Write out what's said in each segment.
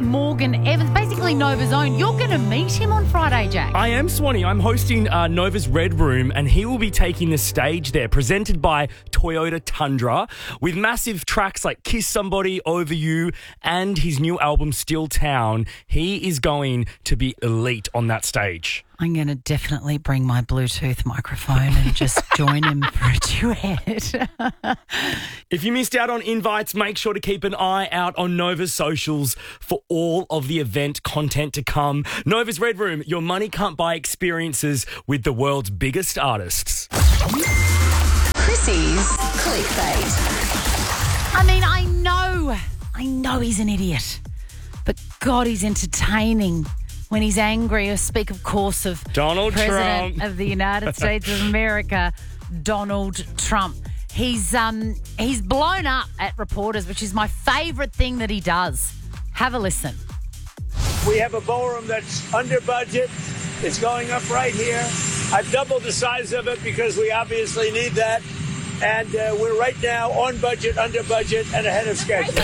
Morgan Evans, basically Nova's own. You're going to meet him on Friday, Jack. I am, Swanee. I'm hosting Nova's Red Room, and he will be taking the stage there, presented by Toyota Tundra, with massive tracks like Kiss Somebody, Over You, and his new album, Still Town. He is going to be elite on that stage. I'm going to definitely bring my Bluetooth microphone and just join him for a duet. If you missed out on invites, make sure to keep an eye out on Nova's socials for all of the event content to come. Nova's Red Room, your money can't buy experiences with the world's biggest artists. Chrissy's Clickbait. I mean, I know he's an idiot, but God, he's entertaining. When he's angry, I speak, of course, of Donald President Trump of the United States of America, Donald Trump. He's blown up at reporters, which is my favourite thing that he does. Have a listen. We have a ballroom that's under budget. It's going up right here. I've doubled the size of it because we obviously need that. And we're right now on budget, under budget, and ahead of schedule.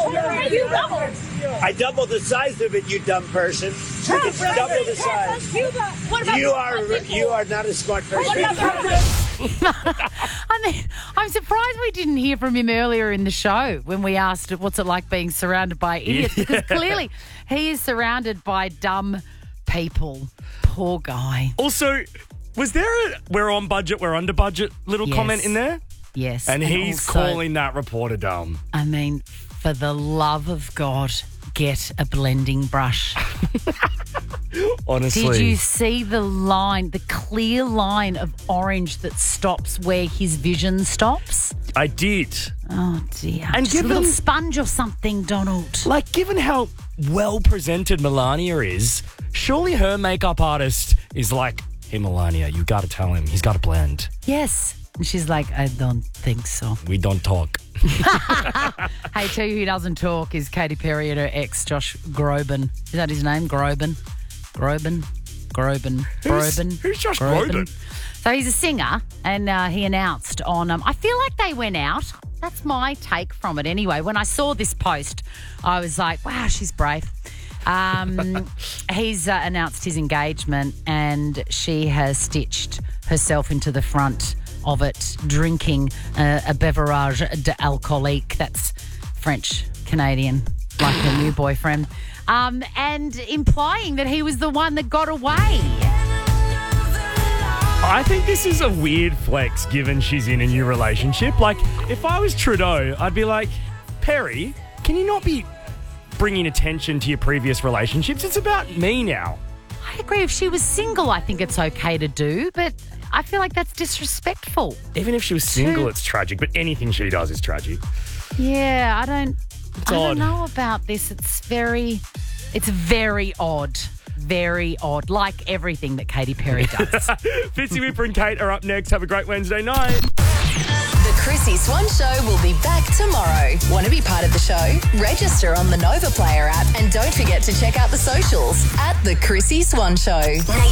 I doubled the size of it, you dumb person. It's double the size. You are not a smart person. I mean, I'm surprised we didn't hear from him earlier in the show when we asked what's it like being surrounded by idiots, because clearly he is surrounded by dumb people. Poor guy. Also, was there a we're on budget, we're under budget little comment in there? Yes. And he's also calling that reporter dumb. I mean, for the love of God, get a blending brush. Honestly. Did you see the line, the clear line of orange that stops where his vision stops? I did. Oh, dear. And just a little sponge or something, Donald. Like, given how well presented Melania is, surely her makeup artist is like, hey, Melania, you got to tell him. He's got to blend. Yes. And she's like, I don't think so. We don't talk. Hey, tell you who doesn't talk is Katy Perry and her ex, Josh Groban. Is that his name? Groban? Who's Josh Groban? So he's a singer, and he announced on... I feel like they went out. That's my take from it anyway. When I saw this post, I was like, wow, she's brave. He's announced his engagement, and she has stitched herself into the front of it, drinking a beverage d'alcoolique. That's French-Canadian, like her new boyfriend. And implying that he was the one that got away. I think this is a weird flex given she's in a new relationship. Like, if I was Trudeau, I'd be like, Perry, can you not be bringing attention to your previous relationships? It's about me now. I agree. If she was single, I think it's okay to do, but I feel like that's disrespectful. Even if she was single, it's tragic, but anything she does is tragic. Yeah, I don't know about this. It's very odd. Very odd, like everything that Katy Perry does. Fitzy Whipper and Kate are up next. Have a great Wednesday night. The Chrissy Swan Show will be back tomorrow. Want to be part of the show? Register on the Nova Player app and don't forget to check out the socials at The Chrissy Swan Show.